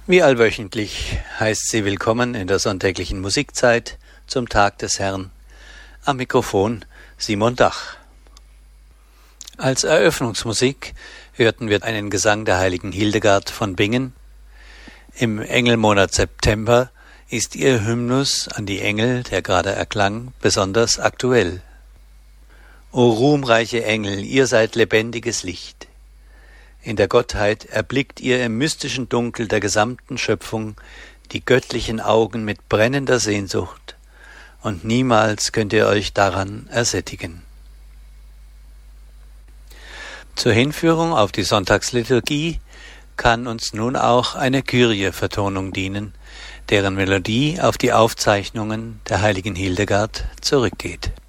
Wie allwöchentlich heißt sie willkommen in der sonntäglichen Musikzeit zum Tag des Herrn. Am Mikrofon Simon Dach. Als Eröffnungsmusik hörten wir einen Gesang der heiligen Hildegard von Bingen. Im Engelmonat September ist ihr Hymnus an die Engel, der gerade erklang, besonders aktuell. O ruhmreiche Engel, ihr seid lebendiges Licht. In der Gottheit erblickt ihr im mystischen Dunkel der gesamten Schöpfung die göttlichen Augen mit brennender Sehnsucht, und niemals könnt ihr euch daran ersättigen. Zur Hinführung auf die Sonntagsliturgie kann uns nun auch eine Kyrie-Vertonung dienen, deren Melodie auf die Aufzeichnungen der heiligen Hildegard zurückgeht.